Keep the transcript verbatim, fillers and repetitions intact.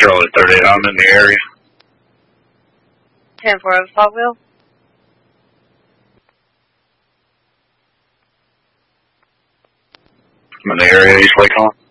Charlie thirty-eight, I'm in the area. ten four of Saltville. I'm in the area, East Lake Hall.